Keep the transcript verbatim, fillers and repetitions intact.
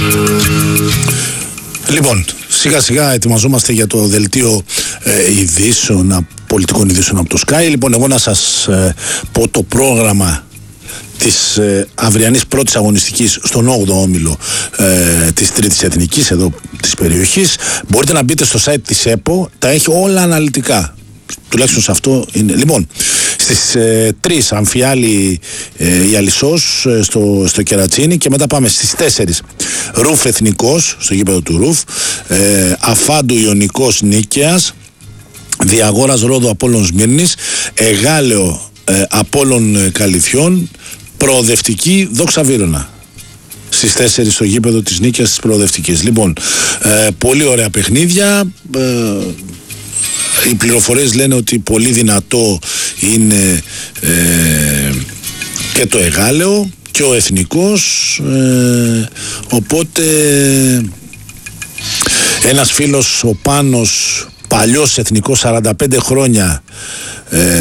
Λοιπόν, σιγά σιγά ετοιμαζόμαστε για το δελτίο ε, ειδήσεων, πολιτικών ειδήσεων από το Sky. Λοιπόν, εγώ να σας ε, πω το πρόγραμμα της ε, αυριανής πρώτης αγωνιστικής στον όγδοο όμιλο ε, της Τρίτης Εθνικής εδώ της περιοχής. Μπορείτε να μπείτε στο site της ΕΠΟ, τα έχει όλα αναλυτικά. Τουλάχιστον σε αυτό είναι. Λοιπόν, στις ε, τρεις Αμφιάλη ε, η Αλισσός ε, στο, στο Κερατσίνι, και μετά πάμε στις τέσσερις Ρουφ Εθνικός στο γήπεδο του Ρουφ, ε, Αφάντου Ιωνικός Νίκαιας, Διαγόρας Ρόδο Απόλλων Σμύρνης, Εγάλεο ε, Απόλλων ε, Καλυθιών, Προοδευτική Δόξα Βύρωνα. Στις τέσσερις στο γήπεδο της Νίκαιας της Προοδευτικής. Λοιπόν, ε, πολύ ωραία παιχνίδια. ε, Οι πληροφορίες λένε ότι πολύ δυνατό είναι ε, και το Εγάλεο και ο Εθνικός, ε, οπότε ένας φίλος, ο Πάνος, παλιός εθνικός, σαράντα πέντε χρόνια, ε,